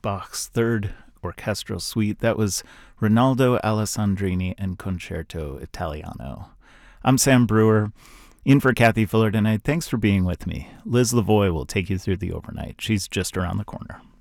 Bach's Third Orchestral Suite. That was Rinaldo Alessandrini and Concerto Italiano. I'm Sam Brewer, in for Kathy Fuller tonight. Thanks for being with me. Liz Lavoie will take you through the overnight. She's just around the corner.